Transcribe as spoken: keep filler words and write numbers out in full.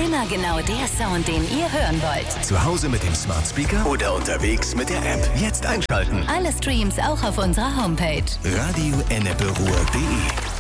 Immer genau der Sound, den ihr hören wollt. Zu Hause mit dem Smart Speaker oder unterwegs mit der App. Jetzt einschalten. Alle Streams auch auf unserer Homepage. radio ennepe ruhr punkt de